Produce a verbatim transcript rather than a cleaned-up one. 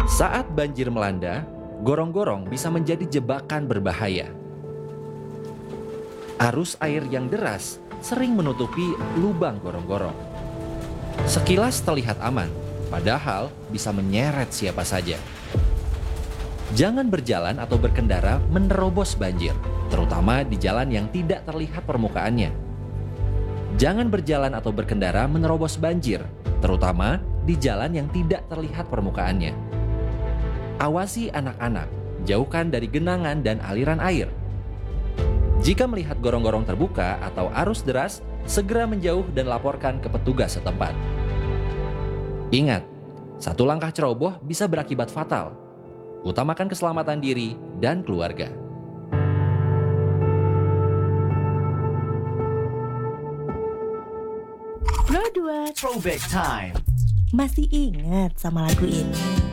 Saat banjir melanda, gorong-gorong bisa menjadi jebakan berbahaya. Arus air yang deras sering menutupi lubang gorong-gorong. Sekilas terlihat aman, padahal bisa menyeret siapa saja. Jangan berjalan atau berkendara menerobos banjir, terutama di jalan yang tidak terlihat permukaannya. Jangan berjalan atau berkendara menerobos banjir, terutama di jalan yang tidak terlihat permukaannya. Awasi anak-anak, jauhkan dari genangan dan aliran air. Jika melihat gorong-gorong terbuka atau arus deras, segera menjauh dan laporkan ke petugas setempat. Ingat, satu langkah ceroboh bisa berakibat fatal. Utamakan keselamatan diri dan keluarga. Bro dua Throwback Time. masih ingat sama lagu ini?